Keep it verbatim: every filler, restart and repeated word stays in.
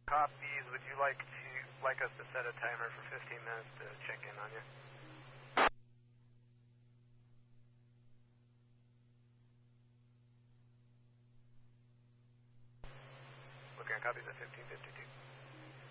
Copies. Would you like to like us to set a timer for fifteen minutes to check in on you? Looking at copies at fifteen fifty-two.